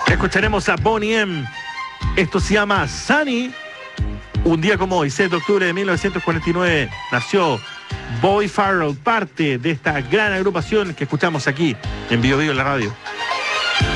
Escucharemos a Boney M. Esto se llama Sunny. Un día como hoy, 6 de octubre de 1949, nació Bobby Farrell, parte de esta gran agrupación que escuchamos aquí en Bio Bio en la radio.